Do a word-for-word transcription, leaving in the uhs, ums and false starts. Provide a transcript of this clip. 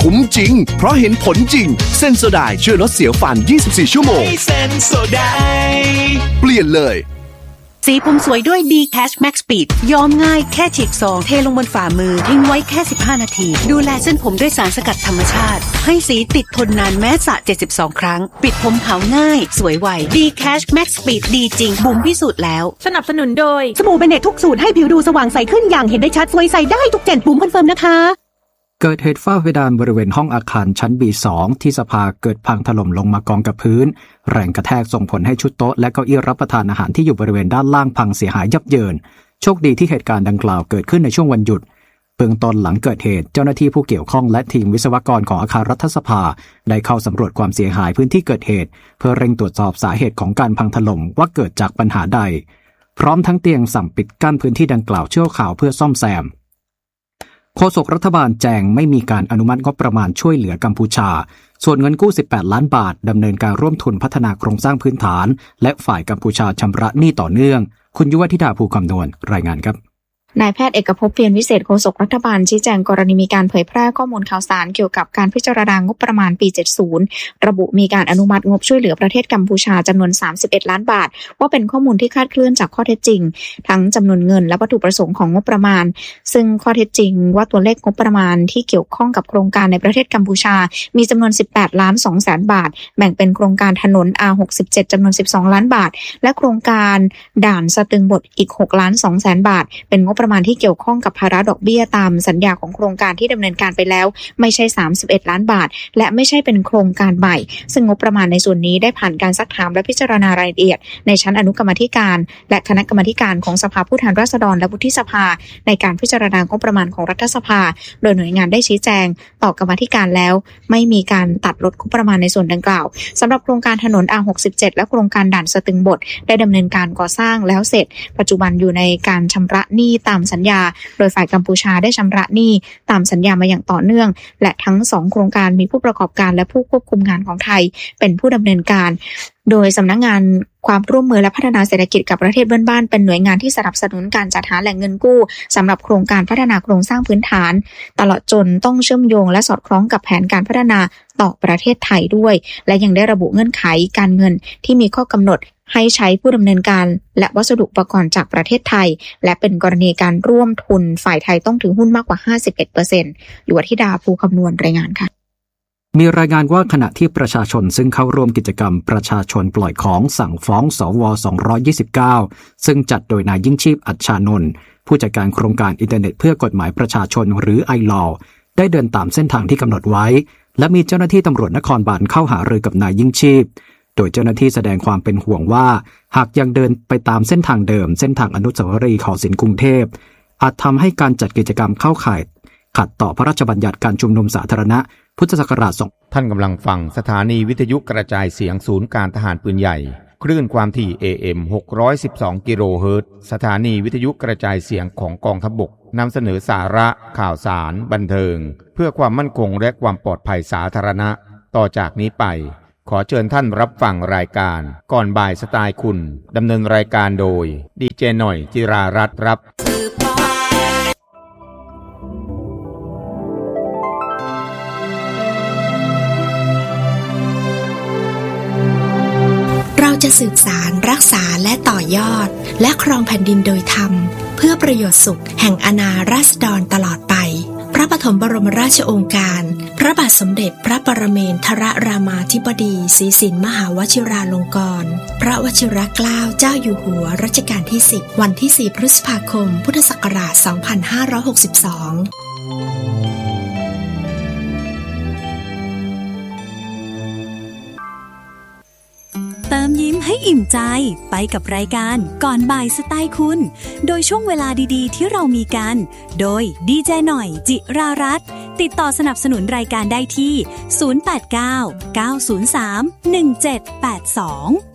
คุ้มจริงเพราะเห็นผลจริงเซนโซไดช่วยลดเสียวฟันยี่สิบสี่ชั่วโมงเซนโซไดเปลี่ยนเลยสีผมสวยด้วย D-Cash Max Speed ย้อมง่ายแค่ฉีกซองเทลงบนฝ่ามือทิ้งไว้แค่สิบห้านาทีดูแลเส้นผมด้วยสารสกัดธรรมชาติให้สีติดทนนานแม้สระเจ็ดสิบสองครั้งปิดผมขาวง่ายสวยไว D-Cash Max Speed ดีจริงบุ๋มพิสูจน์แล้วสนับสนุนโดยสบู่เบเนตทุกสูตรให้ผิวดูสว่างใสขึ้นอย่างเห็นได้ชัดสวยใสได้ทุกเจนบุ๋มคอนเฟิร์มนะคะเกิดเหตุฝ้าเพดานบริเวณห้องอาคารชั้น บี สอง ที่สภาเกิดพังถล่มลงมากองกับพื้นแรงกระแทกส่งผลให้ชุดโต๊ะและเก้าอี้รับประทานอาหารที่อยู่บริเวณด้านล่างพังเสียหายยับเยินโชคดีที่เหตุการณ์ดังกล่าวเกิดขึ้นในช่วงวันหยุดเบื้องต้นหลังเกิดเหตุเจ้าหน้าที่ผู้เกี่ยวข้องและทีมวิศวกรของอาคารรัฐสภาได้เข้าสำรวจความเสียหายพื้นที่เกิดเหตุเพื่อเร่งตรวจสอบสาเหตุของการพังถล่มว่าเกิดจากปัญหาใดพร้อมทั้งเตรียมสั่งปิดกั้นพื้นที่ดังกล่าวชั่วคราวเพื่อซ่อมแซมโฆษกรัฐบาลแจงไม่มีการอนุมัติงบประมาณช่วยเหลือกัมพูชาส่วนเงินกู้สิบแปดล้านบาทดำเนินการร่วมทุนพัฒนาโครงสร้างพื้นฐานและฝ่ายกัมพูชาชำระหนี้ต่อเนื่องคุณยุวธิดาภูคำนวณรายงานครับนายแพทย์เอกภพเพียรวิเศษโฆษกรัฐบาลชี้แจงกรณีมีการเผยแพร่ข้อมูลข่าวสารเกี่ยวกับการพิจารณางบประมาณปีเจ็ดสิบระบุมีการอนุมัติงบช่วยเหลือประเทศกัมพูชาจำนวนสามสิบเอ็ดล้านบาทว่าเป็นข้อมูลที่คลาดเคลื่อนจากข้อเท็จจริงทั้งจำนวนเงินและวัตถุประสงค์ของงบประมาณซึ่งข้อเท็จจริงว่าตัวเลขงบประมาณที่เกี่ยวข้องกับโครงการในประเทศกัมพูชามีจำนวนสิบแปดล้านสองแสนบาทแบ่งเป็นโครงการถนน อาร์ หกสิบเจ็ด จำนวนสิบสองล้านบาทและโครงการด่านสตึงบทอีกหกล้านสองแสนบาทเป็นงบประมาณที่เกี่ยวข้องกับภาระดอกเบี้ยตามสัญญาของโครงการที่ดำเนินการไปแล้วไม่ใช่สามสิบเอ็ดล้านบาทและไม่ใช่เป็นโครงการใหม่ซึ่งงบประมาณในส่วนนี้ได้ผ่านการซักถามและพิจารณารายละเอียดในชั้นอนุกรรมาธิการและคณะกรรมาธิการของสภาผู้แทนราษฎรและวุฒิสภาในการพิจารณางบประมาณของรัฐสภาโดยหน่วยงานได้ชี้แจงต่อกรรมาธิการแล้วไม่มีการตัดลดงบประมาณในส่วนดังกล่าวสำหรับโครงการถนน อาร์ หกสิบเจ็ด และโครงการด่านสตึงบทได้ดำเนินการก่อสร้างแล้วเสร็จปัจจุบันอยู่ในการชำระหนี้ตามสัญญาโดยฝ่ายกัมพูชาได้ชำระหนี้ตามสัญญามาอย่างต่อเนื่องและทั้งสองโครงการมีผู้ประกอบการและผู้ควบคุมงานของไทยเป็นผู้ดำเนินการโดยสำนักงานความร่วมมือและพัฒนาเศรษฐกิจกับประเทศเพื่อนบ้านเป็นหน่วยงานที่สนับสนุนการจัดหาแหล่งเงินกู้สำหรับโครงการพัฒนาโครงสร้างพื้นฐานตลอดจนต้องเชื่อมโยงและสอดคล้องกับแผนการพัฒนาต่อประเทศไทยด้วยและยังได้ระบุเงื่อนไขการเงินที่มีข้อกำหนดให้ใช้ผู้ดำเนินการและวัสดุอุปกรณ์จากประเทศไทยและเป็นกรณีการร่วมทุนฝ่ายไทยต้องถือหุ้นมากกว่า ห้าสิบเอ็ดเปอร์เซ็นต์ อยู่ที่ดาภูคำนวณรายงานค่ะมีรายงานว่าขณะที่ประชาชนซึ่งเข้าร่วมกิจกรรมประชาชนปล่อยของสั่งฟ้องสวสองร้อยยี่สิบเก้าซึ่งจัดโดยนายยิ่งชีพอัจฉานนท์ผู้จัดการโครงการอินเทอร์เน็ตเพื่อกฎหมายประชาชนหรือ ไอ แอล โอ ได้เดินตามเส้นทางที่กำหนดไว้และมีเจ้าหน้าที่ตำรวจนครบาลเข้าหารือกับนายยิ่งชีพโดยเจ้าหน้าที่แสดงความเป็นห่วงว่าหากยังเดินไปตามเส้นทางเดิมเส้นทางอนุสาวรีย์ขอสินกรุงเทพอาจทำให้การจัดกิจกรรมเข้าข่ายขัดต่อพระราชบัญญัติการชุมนุมสาธารณะพุทธศักราชสองท่านกำลังฟังสถานีวิทยุกระจายเสียงศูนย์การทหารปืนใหญ่คลื่นความถี่ เอ เอ็ม หกร้อยสิบสอง กิโลเฮิรตซ์สถานีวิทยุกระจายเสียงของกองทัพบกนำเสนอสาระข่าวสารบันเทิงเพื่อความมั่นคงและความปลอดภัยสาธารณะต่อจากนี้ไปขอเชิญท่านรับฟังรายการก่อนบ่ายสไตล์คุณดำเนินรายการโดยดีเจหน่อยจิรารัตน์ครับเราจะสืบสารรักษาและต่อยอดและครองแผ่นดินโดยธรรมเพื่อประโยชน์สุขแห่งอาณาราษฎรตลอดไปพระปฐมบรมราชโองการพระบาทสมเด็จพระปรเมนทรรามาธิบดีศรีสินมหาวชิราลงกรณ์พระวชิรเกล้าเจ้าอยู่หัวรัชกาลที่สิบวันที่สี่พฤษภาคมพุทธศักราชสองพันห้าร้อยหกสิบสองเติมยิ้มให้อิ่มใจไปกับรายการก่อนบ่ายสไตล์คุณโดยช่วงเวลาดีๆที่เรามีกันโดยดีเจหน่อยจิรารัตน์ติดต่อสนับสนุนรายการได้ที่ศูนย์ แปด เก้า เก้า ศูนย์ สาม หนึ่ง เจ็ด แปด สอง